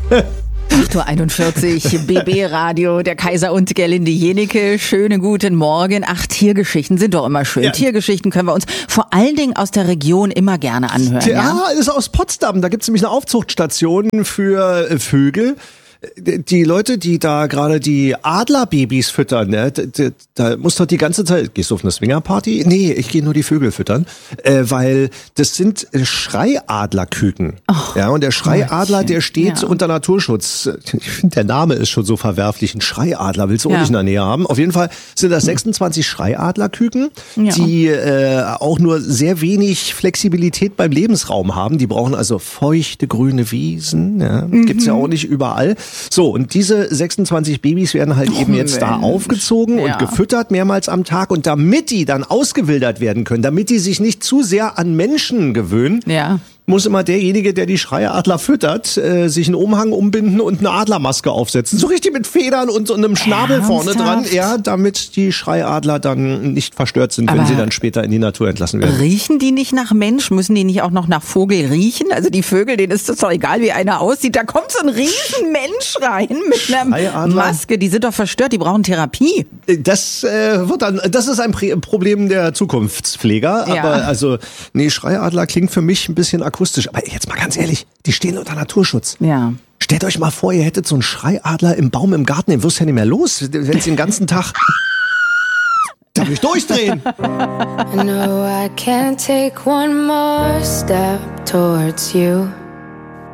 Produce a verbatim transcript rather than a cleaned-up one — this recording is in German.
acht Uhr einundvierzig, B B-Radio, der Kaiser und Gerlinde Jenecke. Schönen guten Morgen. Ach, Tiergeschichten sind doch immer schön. Ja. Tiergeschichten können wir uns vor allen Dingen aus der Region immer gerne anhören. Ja, ja? ist aus Potsdam. Da gibt's nämlich eine Aufzuchtstation für Vögel. Die Leute, die da gerade die Adlerbabys füttern, ne, da, da muss doch die ganze Zeit, gehst du auf eine Swingerparty? Nee, ich gehe nur die Vögel füttern, äh, weil das sind Schreiadlerküken. Oh, ja, und der Schreiadler, der steht ja. unter Naturschutz. Ich finde, der Name ist schon so verwerflich. Ein Schreiadler willst du ja. auch nicht in der Nähe haben. Auf jeden Fall sind das sechsundzwanzig Schreiadlerküken, ja. die äh, auch nur sehr wenig Flexibilität beim Lebensraum haben. Die brauchen also feuchte grüne Wiesen. Ja, mhm. Gibt's ja auch nicht überall. So, und diese sechsundzwanzig Babys werden halt oh, eben jetzt Mensch. da aufgezogen ja. und gefüttert mehrmals am Tag. Und damit die dann ausgewildert werden können, damit die sich nicht zu sehr an Menschen gewöhnen, ja. muss immer derjenige, der die Schreiadler füttert, äh, sich einen Umhang umbinden und eine Adlermaske aufsetzen. So richtig mit Federn und so einem Schnabel Ernsthaft? vorne dran. Ja, damit die Schreiadler dann nicht verstört sind, wenn Aber sie dann später in die Natur entlassen werden. Riechen die nicht nach Mensch? Müssen die nicht auch noch nach Vogel riechen? Also die Vögel, denen ist das doch egal, wie einer aussieht. Da kommt so ein riesen Mensch rein mit einer Maske. Die sind doch verstört, die brauchen Therapie. Das äh, wird dann, das ist ein Prä- Problem der Zukunftspfleger. Ja. Aber also, nee, Schreiadler klingt für mich ein bisschen akustisch. Aber jetzt mal ganz ehrlich, die stehen unter Naturschutz. Ja. Stellt euch mal vor, ihr hättet so einen Schreiadler im Baum im Garten, den wirst du ja nicht mehr los, wenn es den ganzen Tag... Da will ich durchdrehen. I know I can't take one more step towards you.